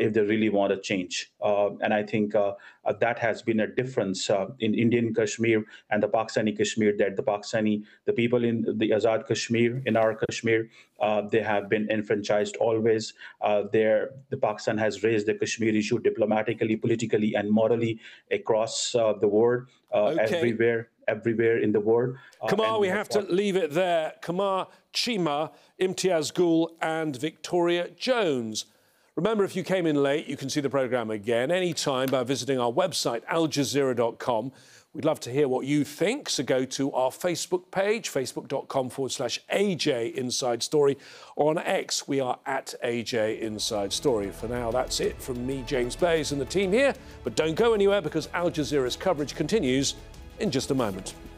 if they really want to change. And I think that has been a difference in Indian Kashmir and the Pakistani Kashmir, that the people in the Azad Kashmir, in our Kashmir, they have been enfranchised always. The Pakistan has raised the Kashmir issue diplomatically, politically, and morally across the world, Okay. everywhere in the world. Kamar, we have to leave it there. Kamar Chima, Imtiaz Gul and Victoria Jones. Remember, if you came in late, you can see the programme again anytime by visiting our website, aljazeera.com. We'd love to hear what you think, so go to our Facebook page, facebook.com/AJ Inside Story, or on X, we are at AJ Inside Story. For now, that's it from me, James Bays, and the team here. But don't go anywhere, because Al Jazeera's coverage continues in just a moment.